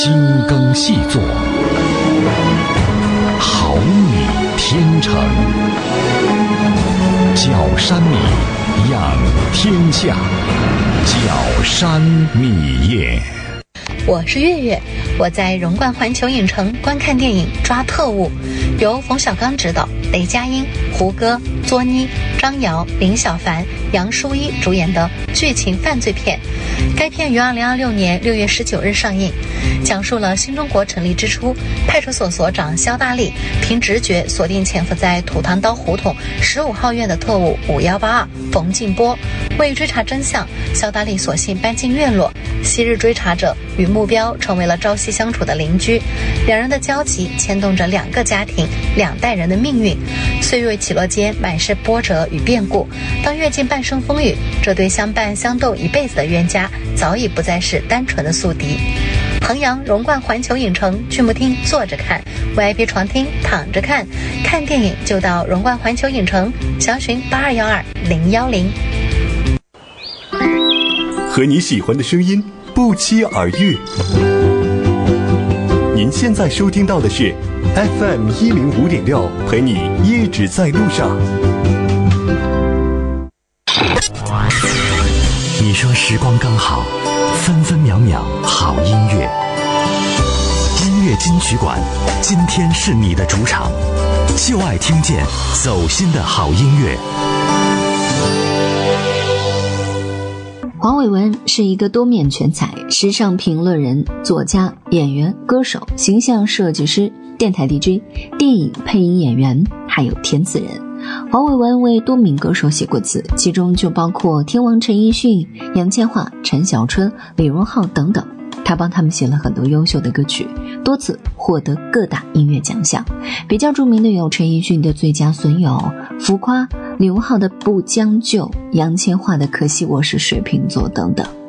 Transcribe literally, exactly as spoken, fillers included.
精耕细作，毫米天成，角山米养天下，角山米业。 我是月月，我在荣冠环球影城观看电影《抓特务》，由冯小刚执导，雷佳音、胡歌、作妮、张瑶、林小凡、杨舒一主演的剧情犯罪片。该片于二零二六年六月十九日上映，讲述了新中国成立之初，派出所所长肖大力凭直觉锁定潜伏在土堂刀胡同十五号院的特务五一八二冯静波。为追查真相，肖大力索性搬进院落，昔日追查者与目标成为了朝夕相处的邻居，两人的交集牵动着两个家庭两代人的命运。岁月起落间满是波折与变故，当阅尽半生风雨，这对相伴相斗一辈子的冤家早已不再是单纯的宿敌。衡阳荣冠环球影城剧目厅坐着看， V I P 床厅躺着看，看电影就到荣冠环球影城，详询八二幺二零幺零。 和你喜欢的声音不期而遇。您现在收听到的是 F M 一零五点六，陪你一直在路上。 你说时光刚好，分分秒秒好音乐。音乐金曲馆，今天是你的主场，就爱听见走心的好音乐。 黄伟文是一个多面全才，时尚评论人、作家、演员、歌手、形象设计师、电台 D J、电影配音演员，还有填词人。黄伟文为多名歌手写过词，其中就包括天王陈奕迅、杨千嬅、陈小春、李荣浩等等。他帮他们写了很多优秀的歌曲，多次获得各大音乐奖项。比较著名的有陈奕迅的《最佳损友》、浮夸、李荣浩的《不将就》、杨千嬅的《可惜我是水瓶座》等等。